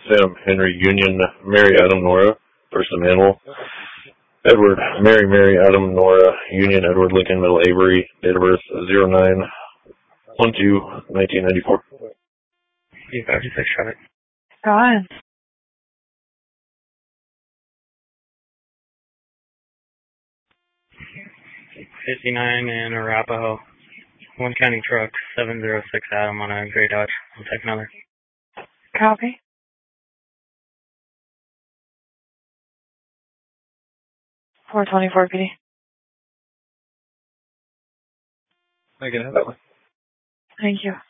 Sam Henry Union Mary Adam Nora, person animal. Edward Mary Mary Adam Nora Union Edward Lincoln Middle Avery, date of birth 09/12/1994. You got it, shot it. Go on. 59 in Arapahoe. One county truck, 706 Adam on a gray Dodge. I'll take another. Copy. $424 PD. I can have that one. Thank you.